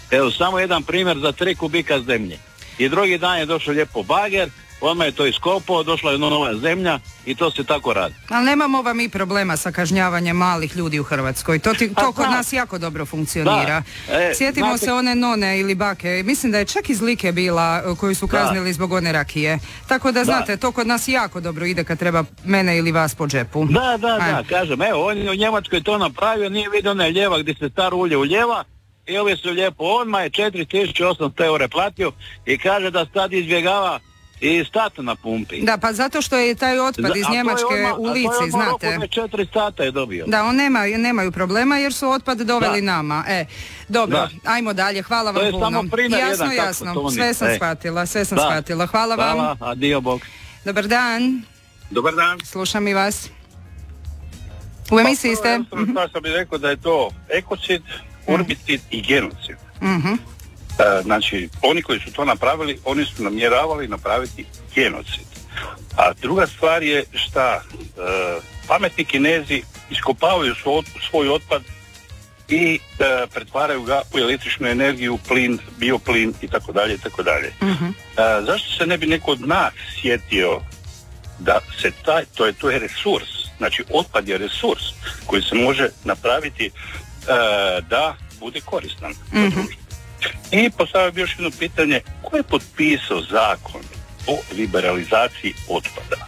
Evo, samo jedan primjer za 3 kubika zemlje. I drugi dan je došao lijepo bager, odmah je to iskopao, došla je nova zemlja i to se tako radi. Ali nemamo mi problema sa kažnjavanjem malih ljudi u Hrvatskoj. To kod nas jako dobro funkcionira. Sjetimo se one none ili bake. Mislim da je čak iz Like bila koju su kaznili zbog one rakije. Tako da znate, to kod nas jako dobro ide kad treba mene ili vas po džepu. Da, kažem, evo, on je u Njemačkoj to napravio, nije vidio onaj ljeva gdje se star ulje uljeva i ove su lijepo, odmah je 4800 eura platio i kaže da sad izbjegava i stati na pumpi. Da, pa zato što je taj otpad iz Njemačke u Lici, znate. A to je 4 sata je dobio. Da, on nemaju problema jer su otpad doveli nama. Dobro, ajmo dalje, hvala vam puno. To je samo primjer jasno, jedan jasno. kako to Sve sam shvatila. Hvala vam. Hvala, adio, bok. Dobar dan. Dobar dan. Slušam i vas. U emisiji ste. Sam bih rekao da je to ekocid, urbicid i genocid. Znači, oni koji su to napravili, oni su namjeravali napraviti genocid. A druga stvar je šta pametni Kinezi iskopavaju svoj otpad i pretvaraju ga u električnu energiju, plin, bioplin i tako dalje i tako dalje. Zašto se ne bi neko od nas sjetio da se to je resurs, znači otpad je resurs koji se može napraviti da bude koristan za društvo. I postavio bi još jedno pitanje, ko je potpisao zakon o liberalizaciji otpada?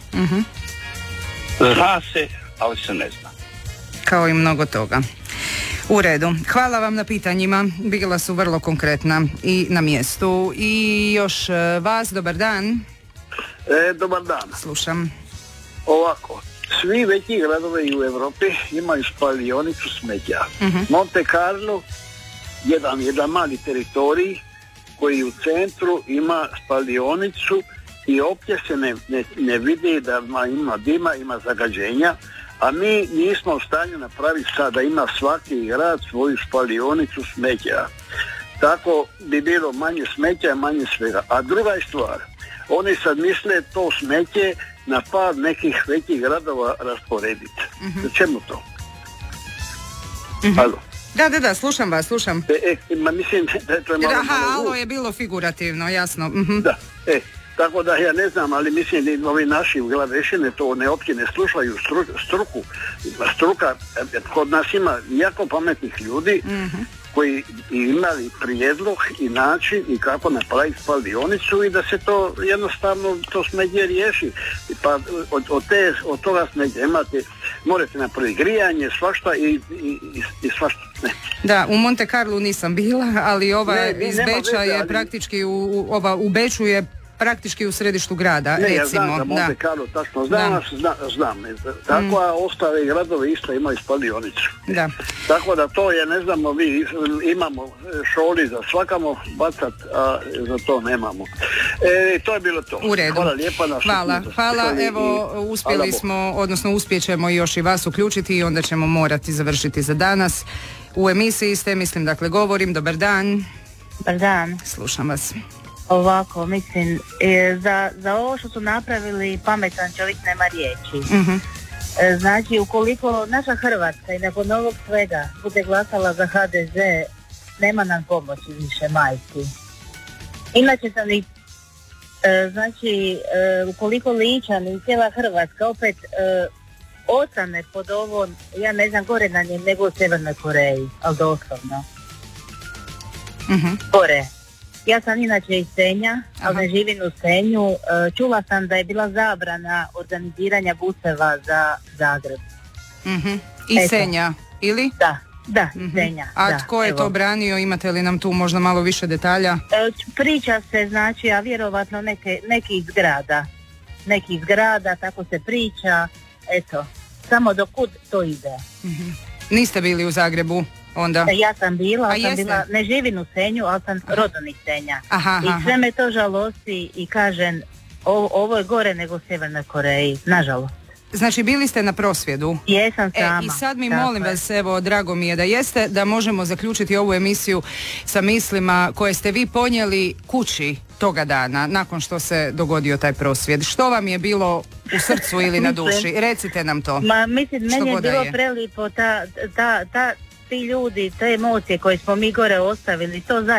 Zna se, ali se ne zna. Kao i mnogo toga. U redu. Hvala vam na pitanjima. Bila su vrlo konkretna i na mjestu. I još vas, dobar dan. Dobar dan. Slušam. Ovako, svi veći gradovi u Europi imaju spalionicu smeća. Monte Carlo, jedan mali teritorij koji u centru ima spalionicu i opće se ne vidi da ima dima, ima zagađenja, a mi nismo u stanju napraviti sad da ima svaki grad svoju spalionicu smeća. Tako bi bilo manje smeća, manje svega. A druga je stvar, oni sad misle to smeće na par nekih većih gradova rasporediti. Čemu to? Halo? Da, slušam vas. Mislim da je to malo... alo je bilo figurativno, jasno. Da, tako da ja ne znam, ali mislim da ovi naši glavešine to uopće ne slušaju struku. Struka, kod nas ima jako pametnih ljudi koji imali prijedlog i način i kako napraviti spalionicu i da se to jednostavno to smeđe riješi. Pa od toga smeđe morate napraviti grijanje, svašta i svašta. Ne. Da, u Monte Carlu nisam bila, ali iz Beča je praktički u Beču je praktički u središtu grada, recimo. Ja znam da Monte Carlo tačno znam. Tako, a ostale gradovi isto imaju spalionicu. Da. Tako da to je, ne znamo, mi imamo šoli za svakamo bacat, a za to nemamo. To je bilo to. U redu. Hvala lijepa na Hvala, evo, uspjeli smo, odnosno uspjećemo još i vas uključiti i onda ćemo morati završiti za danas. U emisiji ste, mislim, dakle, govorim, dobar dan. Dobar dan. Slušam vas. Ovako, mislim, za ovo što su napravili pametan čovjek nema riječi. Znači, ukoliko naša Hrvatska i nakon ovog svega bude glasala za HDZ, nema nam pomoći više, majki. Inače sam i, znači, ukoliko Ličani i cijela Hrvatska opet ostane pod ovom, ja ne znam, gore na njem nego u Sjevernoj Koreji, ali doslovno. Gore. Ja sam inače iz Senja, ali ne živim u Senju. Čula sam da je bila zabrana organiziranja buseva za Zagreb. I Senja, ili? Da, Senja. A tko je to branio? Imate li nam tu možda malo više detalja? Priča se, znači, a vjerovatno nekih zgrada, tako se priča. Eto, samo do kud to ide. Niste bili u Zagrebu? Onda. Ja sam bila, ne živim u Senju, ali sam rodom iz Senja. I sve me to žalosti i kažem, ovo je gore nego u Sjevernoj Koreji, nažalost. Znači, bili ste na prosvjedu? Jesam sama. I sad mi molim vas, evo, drago mi je da jeste, da možemo zaključiti ovu emisiju sa mislima koje ste vi ponijeli kući toga dana, nakon što se dogodio taj prosvjed. Što vam je bilo u srcu ili na duši? Recite nam to. Mislim, meni je bilo prelipo ti ljudi, te emocije koje smo mi gore ostavili, to zajedno